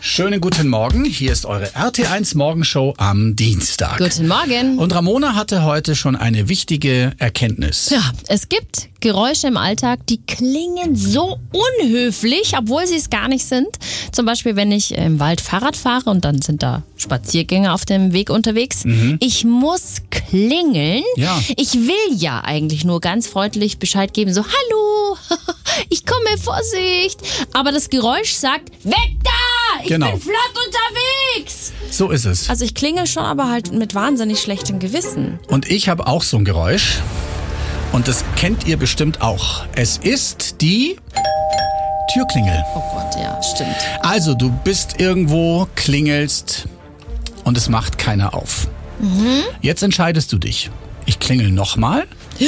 Schönen guten Morgen, hier ist eure RT1 Morgenshow am Dienstag. Guten Morgen. Und Ramona hatte heute schon eine wichtige Erkenntnis. Ja, es gibt Geräusche im Alltag, die klingen so unhöflich, obwohl sie es gar nicht sind. Zum Beispiel, wenn ich im Wald Fahrrad fahre und dann sind da Spaziergänger auf dem Weg unterwegs. Ich muss klingeln. Ja. Ich will ja eigentlich nur ganz freundlich Bescheid geben, so hallo, ich komme, Vorsicht. Aber das Geräusch sagt, weg da! Ich Genau. bin flott unterwegs. So ist es. Also ich klingel schon, aber halt mit wahnsinnig schlechtem Gewissen. Und ich habe auch so ein Geräusch. Und das kennt ihr bestimmt auch. Es ist die Türklingel. Oh Gott, ja, stimmt. Also, du bist irgendwo, klingelst und es macht keiner auf. Jetzt entscheidest du dich. Ich klingel nochmal.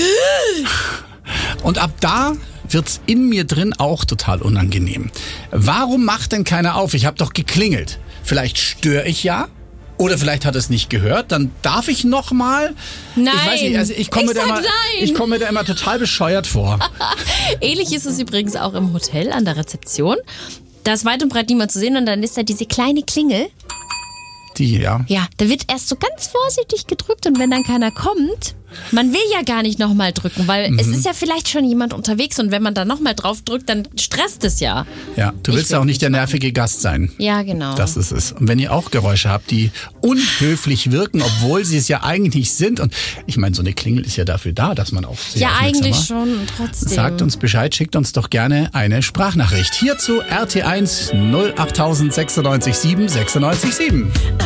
Und ab da wird's in mir drin auch total unangenehm. Warum macht denn keiner auf? Ich habe doch geklingelt. Vielleicht störe ich ja. Oder vielleicht hat es nicht gehört. Dann darf ich nochmal. Nein. Ich weiß nicht, also ich komme sag mir da immer total bescheuert vor. Ähnlich ist es übrigens auch im Hotel an der Rezeption. Da ist weit und breit niemand zu sehen und dann ist da diese kleine Klingel. Die, ja. Ja, da wird erst so ganz vorsichtig gedrückt und wenn dann keiner kommt, man will ja gar nicht nochmal drücken, weil es ist ja vielleicht schon jemand unterwegs und wenn man da nochmal drauf drückt, dann stresst es ja. Ja, du willst ja auch nicht der nervige Gast sein. Ja, genau. Das ist es. Und wenn ihr auch Geräusche habt, die unhöflich wirken, obwohl sie es ja eigentlich sind. Und ich meine, so eine Klingel ist ja dafür da, dass man auf sie ja, aufmerksam eigentlich macht. schon, trotzdem. Sagt uns Bescheid, schickt uns doch gerne eine Sprachnachricht. Hierzu RT1 08096 7 96 7.